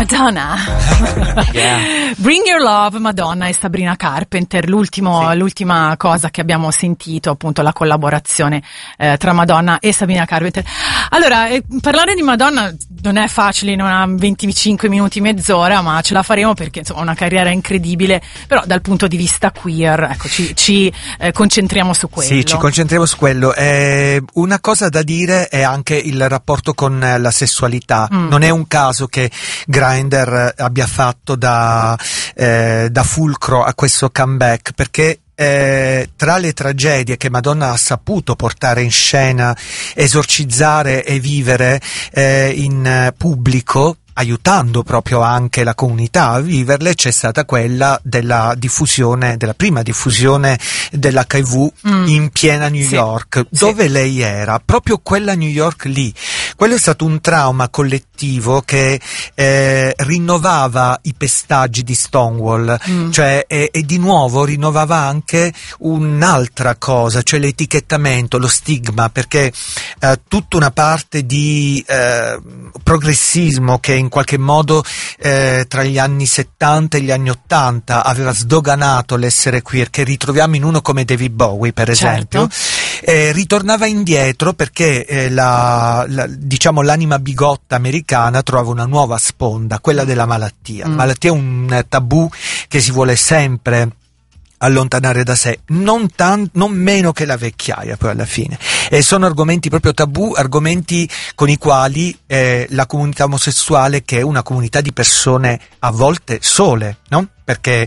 Madonna. Yeah. Bring Your Love, Madonna e Sabrina Carpenter, l'ultima cosa che abbiamo sentito, appunto la collaborazione tra Madonna e Sabrina Carpenter. Allora, parlare di Madonna non è facile in una 25 minuti, mezz'ora, ma ce la faremo perché insomma una carriera incredibile, però dal punto di vista queer, ecco, ci concentriamo su quello. Sì, ci concentriamo su quello. Una cosa da dire è anche il rapporto con la sessualità. Non è un caso che Grindr abbia fatto da fulcro a questo comeback, perché tra le tragedie che Madonna ha saputo portare in scena, esorcizzare e vivere in pubblico, aiutando proprio anche la comunità a viverle, c'è stata quella della prima diffusione dell'HIV in piena New York, dove lei era, proprio quella New York lì. Quello è stato un trauma collettivo che rinnovava i pestaggi di Stonewall, cioè e di nuovo rinnovava anche un'altra cosa, cioè l'etichettamento, lo stigma, perché tutta una parte di progressismo che in qualche modo tra gli anni 70 e gli anni 80 aveva sdoganato l'essere queer, che ritroviamo in uno come David Bowie per esempio, ritornava indietro perché diciamo l'anima bigotta americana trova una nuova sponda, quella della malattia. La malattia è un tabù che si vuole sempre allontanare da sé, non meno che la vecchiaia poi alla fine, e sono argomenti proprio tabù, argomenti con i quali la comunità omosessuale, che è una comunità di persone a volte sole, no? Perché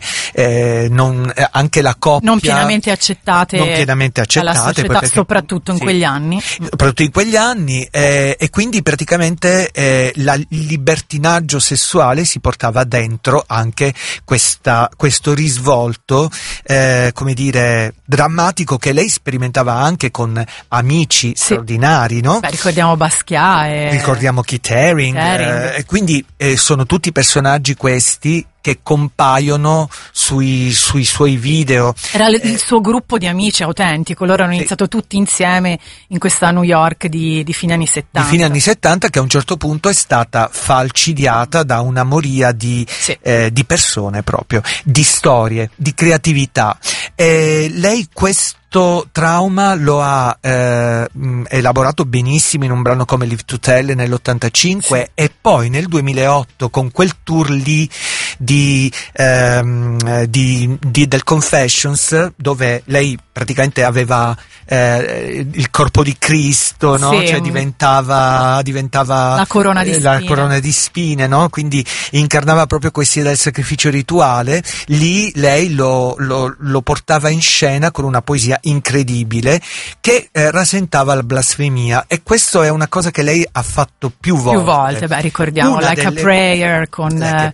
anche la coppia non pienamente accettate dalla società, soprattutto in quegli anni. Soprattutto in quegli anni, e quindi praticamente il libertinaggio sessuale si portava dentro anche questo risvolto, come dire, drammatico, che lei sperimentava anche con amici straordinari, no? Beh, ricordiamo Basquiat, ricordiamo Keith Haring. E quindi sono tutti personaggi questi che compaiono sui suoi video. Era il suo gruppo di amici autentico, loro hanno iniziato tutti insieme in questa New York di fine anni 70. Di fine anni 70, che a un certo punto è stata falcidiata da una moria di persone proprio, di storie, di creatività. Lei questo trauma lo ha elaborato benissimo in un brano come Live to Tell nell'85, e poi nel 2008 con quel tour lì del Confessions, dove lei praticamente aveva il corpo di Cristo, no? Cioè diventava la corona di spine, no? Quindi incarnava proprio questa idea del sacrificio rituale. Lì lei lo portava in scena con una poesia incredibile che rasentava la blasfemia, e questo è una cosa che lei ha fatto più volte. Beh, ricordiamo Like a Prayer con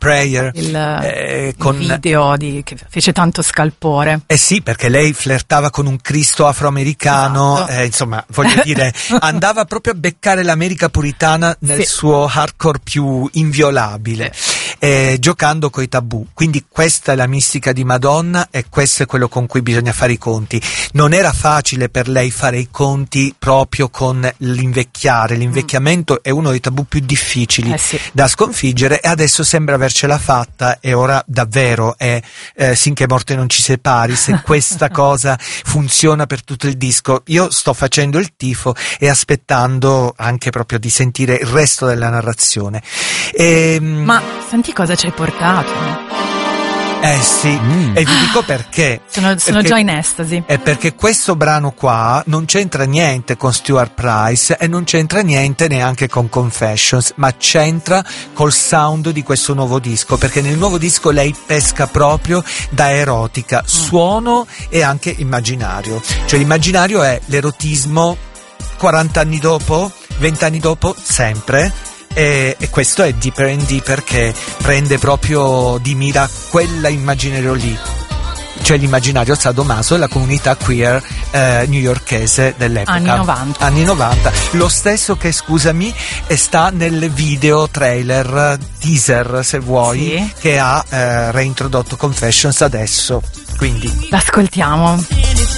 il video che fece tanto scalpore. Sì, perché lei flirtava con un Cristo afroamericano, insomma, voglio dire, andava proprio a beccare l'America puritana nel suo hardcore più inviolabile, giocando coi tabù. Quindi questa è la mistica di Madonna, e questo è quello con cui bisogna fare i conti. Non era facile per lei fare i conti proprio con l'invecchiare. L'invecchiamento è uno dei tabù più difficili da sconfiggere, e adesso sembra avercela fatta, e ora davvero è sinché morte non ci separi, se questa cosa funziona per tutto il disco. Io sto facendo il tifo e aspettando anche proprio di sentire il resto della narrazione. Ma senti cosa ci hai portato? Sì, e vi dico perché. Sono già in estasi. È perché questo brano qua non c'entra niente con Stuart Price, e non c'entra niente neanche con Confessions, ma c'entra col sound di questo nuovo disco, perché nel nuovo disco lei pesca proprio da erotica, suono e anche immaginario. Cioè l'immaginario è l'erotismo 40 anni dopo, 20 anni dopo, sempre. E questo è Deeper and Deeper, che prende proprio di mira quell'immaginario lì, cioè l'immaginario sadomaso e la comunità queer newyorkese dell'epoca. Anni 90. Lo stesso che, scusami, sta nel video trailer, teaser se vuoi, che ha reintrodotto Confessions adesso. Quindi l'ascoltiamo.